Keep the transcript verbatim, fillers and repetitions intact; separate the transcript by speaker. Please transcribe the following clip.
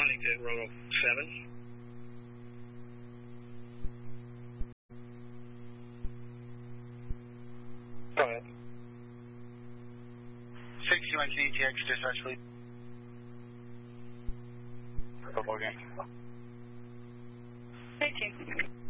Speaker 1: responding to Roanoke seven. Go ahead.
Speaker 2: sixty-one C T X dispatch, please.
Speaker 1: Purple again.
Speaker 3: eighteen.